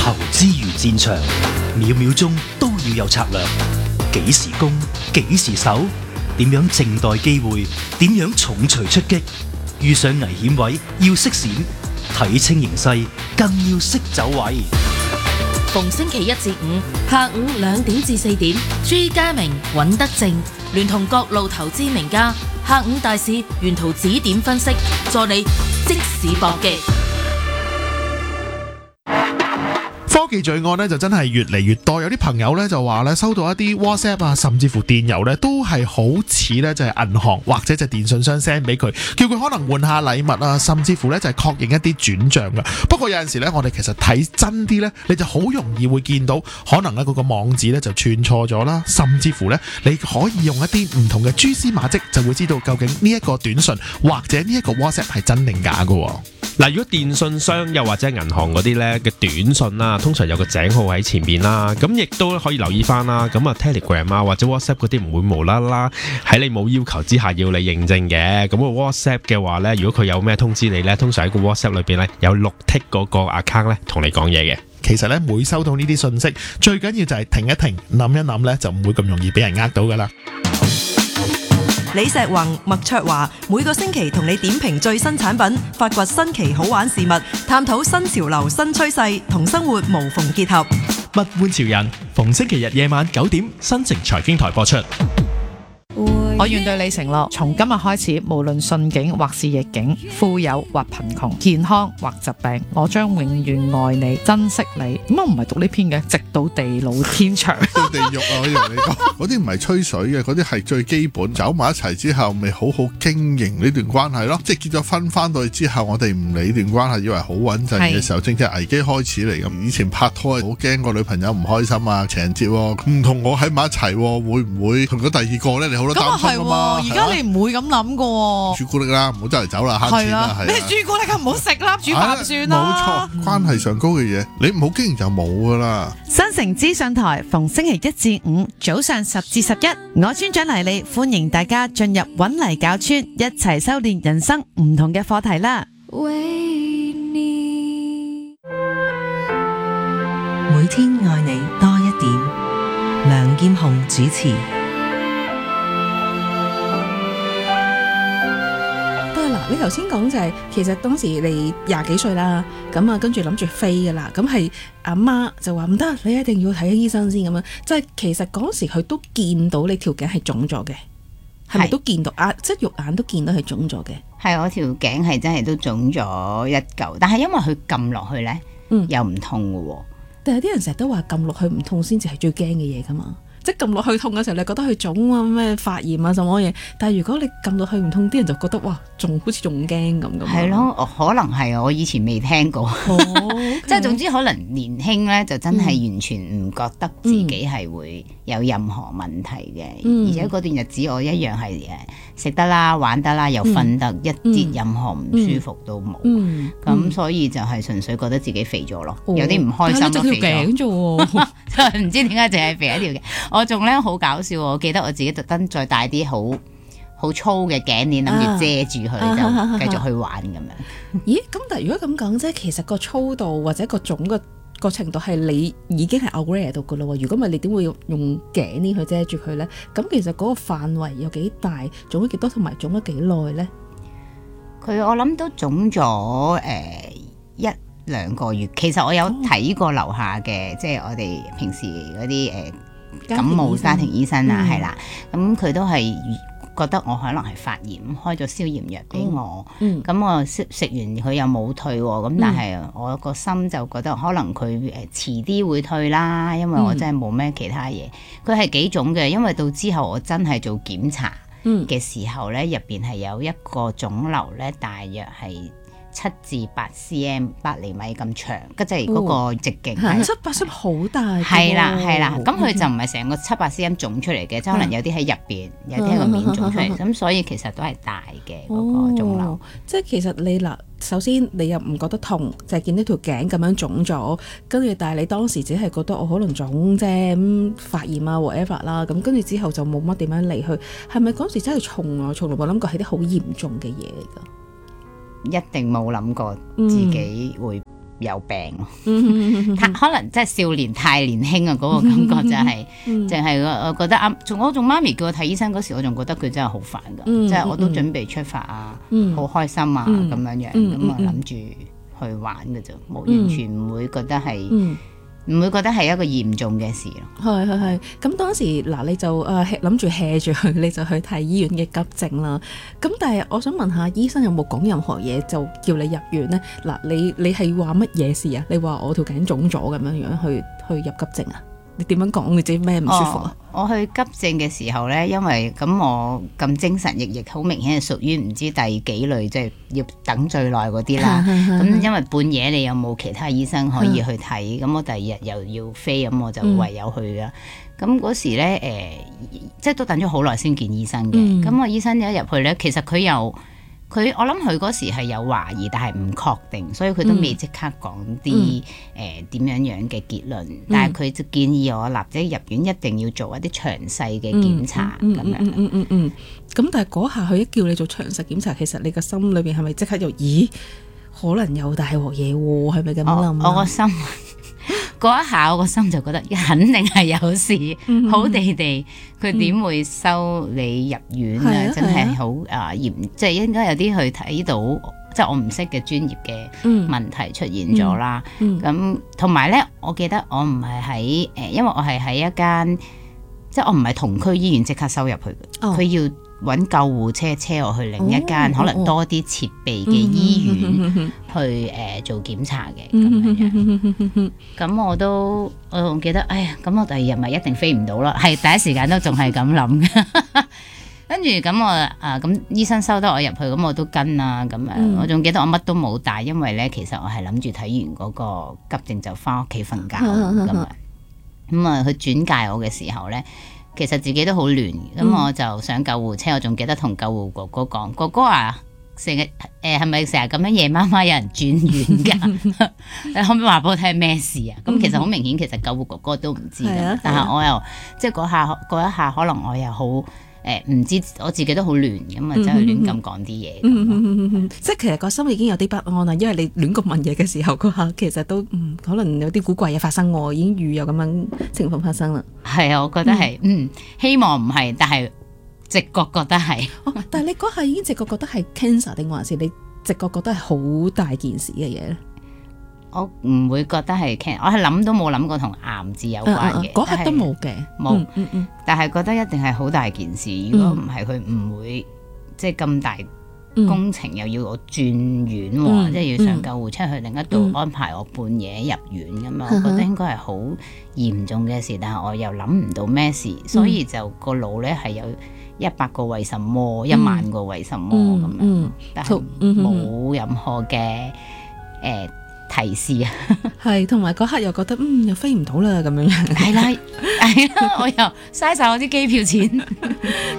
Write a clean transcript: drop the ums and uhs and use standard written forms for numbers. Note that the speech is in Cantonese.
投資如戰場，秒秒鐘都要有策略。幾時攻，幾時守，點樣靜待機會，點樣重錘出擊。遇上危險位要識閃，睇清形勢更要識走位。 逢星期一至五下午2點至4點，朱家明、尹德正聯同各路投資名家，下午大市沿途指點分析，助你即時搏擊。 科技罪案咧就真係越嚟越多，有啲朋友咧就話咧收到一啲 WhatsApp 啊，甚至乎電郵咧都係好似咧就係銀行或者就電信商 send 俾佢，叫佢可能換下禮物啊，甚至乎咧就係確認一啲轉賬噶。不過有陣時咧，我哋其實睇真啲咧，你就好容易會見到可能咧嗰個網址咧就串錯咗啦，甚至乎咧你可以用一啲唔同嘅蛛絲馬跡，就會知道究竟呢一個短信或者呢一個 WhatsApp 係真定假噶。 嗱，如果電信商又或者銀行嗰啲咧嘅短信啦，通常有個井號喺前面啦，咁亦都可以留意翻啦。咁啊 Telegram 啊或者 WhatsApp 嗰啲唔會無啦啦喺你冇要求之下要你認證嘅。咁個 WhatsApp 嘅話咧，如果佢有咩通知你咧，通常喺個 WhatsApp 裏邊咧有綠剔嗰個 account 咧同你講嘢嘅。 其實咧每收到呢啲信息，最緊要就係停一停，諗一諗咧，就唔會咁容易俾人呃到噶啦。 李石宏、麥卓華每個星期同你點評最新產品，發掘新奇好玩事物，探討新潮流新趨勢，同生活無縫結合。 物玩潮人，逢星期日夜晚9點，新城財經台播出。 我願對你承諾，從今日開始，無論順境或是逆境，富有或貧窮，健康或疾病，我將永遠愛你、珍惜你。點解唔係讀呢篇嘅？直到地老天長。 到地獄啊！我以為你講嗰啲唔係吹水嘅，嗰啲係最基本。走埋一齊之後，咪好好經營呢段關係咯。即係結咗婚翻到去之後，我哋唔理段關係，以為好穩陣嘅時候，正正危機開始嚟咁。以前拍拖好驚個女朋友唔開心啊，情人節唔同我喺埋一齊，會唔會同咗第二個咧？你好多擔心。 而家你唔會咁諗噶， 朱古力啦，唔好周圍走啦，慳錢啦，係咩朱古力唔好食啦，煮飯算啦。 冇錯，關係上高嘅嘢，你唔好經營就冇噶啦。 新城資訊台逢星期一至五早上10至11，我村長黎莉歡迎大家進入搵泥搞村，一齊修煉人生唔同嘅課題啦。 每天愛你多一點，梁劍虹主持。 你頭先講就係、其實當時你20幾歲啦，咁啊跟住諗住飛噶啦，咁係阿媽就話唔得，你一定要睇醫生先咁樣。即係其實嗰時佢都見到你條頸係腫咗嘅，係咪都見到啊？即係肉眼都見到係腫咗嘅。 係，我條頸係真係都腫咗一嚿，但係因為佢撳落去咧，又唔痛嘅喎。 但係啲人成日都話撳落去唔痛先至係最驚嘅嘢噶嘛。即係撳落去痛嘅時候，你覺得佢腫啊，咩發炎啊，什麼嘢？但係如果你撳落去唔痛，啲人就覺得哇，仲好似仲驚咁。 係咯，可能係我以前未聽過。即係總之可能年輕咧，就真係完全唔覺得自己係會有任何問題嘅。而且嗰段日子我一樣係食得啦、玩得啦，又瞓得，一啲任何唔舒服都冇。咁所以就係純粹覺得自己肥咗咯，有啲唔開心咯。 條頸啫喎， 唔知點解淨係肥一條頸。我仲咧好搞笑，我記得我自己特登再帶啲好粗嘅頸鏈，諗住遮住佢，就繼續去玩咁樣。 咦？咁但係如果咁講啫，其實個粗度或者個腫個程度係你已經係 aware 到噶啦喎。如果唔係，你點會用頸鏈去遮住佢咧？咁其實嗰個範圍有幾大，腫咗幾多，同埋腫咗幾耐咧？ 我諗都腫咗1-2個月。其實我有睇過樓下嘅，即係我哋平時嗰啲感冒家庭醫生啊，係啦，咁佢都係覺得我可能係發炎，開咗消炎藥俾我，咁我食完佢又冇退，咁但係我個心就覺得可能佢遲啲會退啦，因為我真係冇咩其他嘢。佢係幾種嘅，因為到之後我真係做檢查嘅時候咧，入邊係有一個腫瘤咧，大約係7至8 cm 8厘米咁長，即係嗰個直徑係 7、8 cm 好大。 係啦，咁佢就唔係成個7、8 cm 腫出嚟嘅，即係可能有啲喺入邊，有啲喺個面腫出嚟，咁所以其實都係大嘅嗰個腫瘤。 即係其實你嗱，首先你又唔覺得痛，就係見到條頸咁樣腫咗，跟住但係你當時只係覺得我可能腫啫，咁發炎啊 whatever 啦，咁跟住之後就冇乜點樣理佢。係咪嗰時真係從來冇諗過係啲好嚴重嘅嘢嚟㗎？ 一定冇諗過自己會有病。 嗯可能即係少年太年輕啊，嗰個感覺就係、淨係我覺得我仲媽咪叫我睇醫生嗰時，我仲覺得佢真係好煩噶，即係我都準備出發啊，好開心啊咁樣樣，咁啊諗住去玩嘅啫，冇完全唔會覺得係。唔會覺得係一個嚴重嘅事咯。 係。咁當時嗱，你就諗住 hea 住佢，你就去睇醫院嘅急症啦。咁但係我想問下，醫生有冇講任何嘢就叫你入院呢？嗱，你係話乜嘢事啊？你話我條頸腫咗咁樣去入急症啊？你點樣講？你自己咩唔舒服啊？ 我去急症嘅時候呢，因為咁我咁精神奕奕，好明顯係屬於唔知第幾類，即係要等最耐嗰啲啦。咁因為半夜你有冇其他醫生可以去睇？咁我第二日又要飛，咁我就唯有去啦。咁嗰時呢，即係都等咗好耐先見醫生嘅。咁我醫生一入去呢，其實我諗佢嗰時係有懷疑，但係唔確定，所以佢都未即刻講啲點樣嘅結論。但係佢就建議我立即入院，一定要做一啲詳細嘅檢查咁樣。 咁但係嗰下佢一叫你做詳細檢查，其實你個心裏邊係咪即刻又咦？可能有大鑊嘢喎？係咪咁諗？ 我個心嗰一下，我個心就覺得肯定係有事，好地地佢點會收你入院啊？真係好嚴，即係應該有啲去睇到，即係我唔識嘅專業嘅問題出現咗啦。咁同埋咧，我記得我唔係喺因為我係喺一間，即係我唔係同區醫院即刻收入去嘅，佢要揾救護車我去另一間可能多啲設備嘅醫院去做檢查嘅咁樣。咁我仲記得，哎呀，咁我第二日咪一定飛唔到啦。係第一時間都仲係咁諗嘅。跟住咁我咁醫生收得我入去，咁我都跟啦。咁我仲記得我乜都冇帶，因為咧其實我係諗住睇完嗰個急症就翻屋企瞓覺咁啊。咁啊，佢轉介我嘅時候咧，其實自己都好亂，咁我就上救護車，我仲記得同救護哥哥講，哥哥啊，成日係咪成日咁樣夜媽媽有人轉院㗎？你可唔可以話俾我聽咩事啊？咁其實好明顯，其實救護哥哥都唔知㗎，但係我又即係嗰一下，可能我又好唔知，我自己都好亂咁啊，真係亂咁講啲嘢。 即係其實個心已經有啲不安啦，因為你亂咁問嘢嘅時候，嗰下其實都可能有啲古怪嘢發生喎，已經預有咁樣情況發生啦。 係啊，我覺得係希望唔係，但係直覺覺得係。 但係你嗰下已經直覺覺得係 cancer 定還是你直覺覺得係好大件事嘅嘢咧？ 我唔會覺得係 cancer， 我係諗都冇諗過同癌字有關嘅。 嗰刻都冇嘅， 冇。但係覺得一定係好大件事。如果唔係，佢唔會即係咁大工程又要我轉院，即係要上救護車去另一度安排我半夜入院咁嘛。我覺得應該係好嚴重嘅事，但係我又諗唔到咩事，所以就個腦咧係有100個為什麼，10000個為什麼咁樣，但係冇任何嘅提示啊， 係同埋嗰刻又覺得又飛唔到啦咁樣， 係啦，我又嘥晒我啲機票錢。